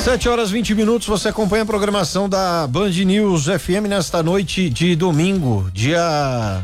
7h20, você acompanha a programação da Band News FM nesta noite de domingo, dia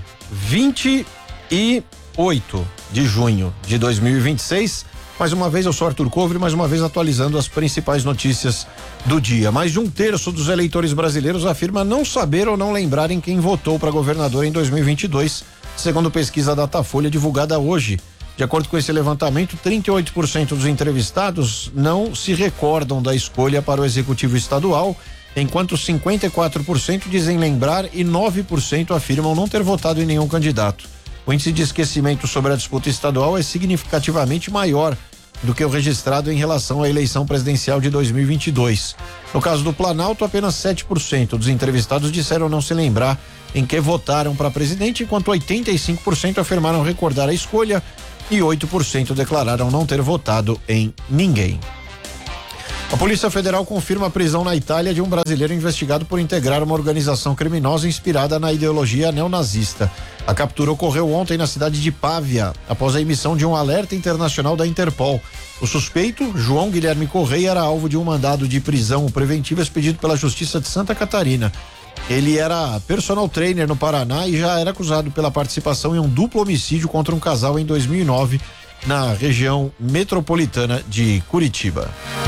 28 de junho de 2026. Mais uma vez eu sou Arthur Covre, mais uma vez atualizando as principais notícias do dia. Mais de 1/3 dos eleitores brasileiros afirma não saber ou não lembrar em quem votou para governador em 2022, segundo pesquisa Datafolha divulgada hoje. De acordo com esse levantamento, 38% dos entrevistados não se recordam da escolha para o executivo estadual, enquanto 54% dizem lembrar e 9% afirmam não ter votado em nenhum candidato. O índice de esquecimento sobre a disputa estadual é significativamente maior do que o registrado em relação à eleição presidencial de 2022. No caso do Planalto, apenas 7% dos entrevistados disseram não se lembrar em que votaram para presidente, enquanto 85% afirmaram recordar a escolha e 8% declararam não ter votado em ninguém. A Polícia Federal confirma a prisão na Itália de um brasileiro investigado por integrar uma organização criminosa inspirada na ideologia neonazista. A captura ocorreu ontem na cidade de Pavia, após a emissão de um alerta internacional da Interpol. O suspeito, João Guilherme Correia, era alvo de um mandado de prisão preventiva expedido pela Justiça de Santa Catarina. Ele era personal trainer no Paraná e já era acusado pela participação em um duplo homicídio contra um casal em 2009 na região metropolitana de Curitiba.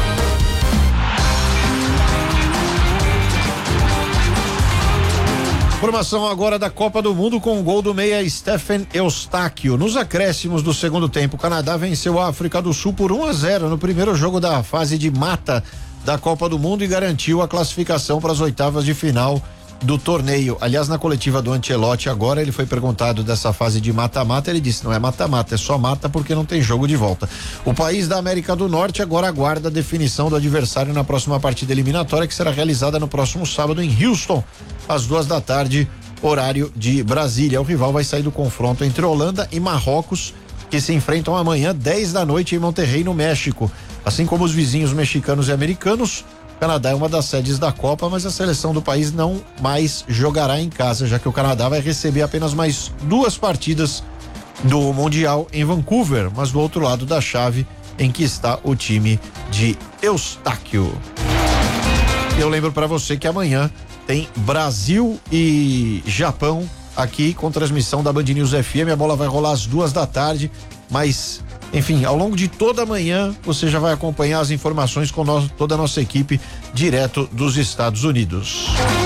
Informação agora da Copa do Mundo com o gol do meia Stephen Eustáquio. Nos acréscimos do segundo tempo, o Canadá venceu a África do Sul por 1-0 no primeiro jogo da fase de mata da Copa do Mundo e garantiu a classificação para as oitavas de final do torneio. Aliás, na coletiva do Ancelotti agora, ele foi perguntado dessa fase de mata-mata, ele disse: não é mata-mata, é só mata porque não tem jogo de volta. O país da América do Norte agora aguarda a definição do adversário na próxima partida eliminatória, que será realizada no próximo sábado em Houston, às 14h, horário de Brasília. O rival vai sair do confronto entre Holanda e Marrocos, que se enfrentam amanhã 10 da noite em Monterrey, no México. Assim como os vizinhos mexicanos e americanos, o Canadá é uma das sedes da Copa, mas a seleção do país não mais jogará em casa, já que o Canadá vai receber apenas mais 2 partidas do Mundial em Vancouver, mas do outro lado da chave em que está o time de Eustáquio. Eu lembro para você que amanhã tem Brasil e Japão aqui com transmissão da Band News FM. A bola vai rolar às 14h, mas enfim, ao longo de toda a manhã você já vai acompanhar as informações com toda a nossa equipe direto dos Estados Unidos.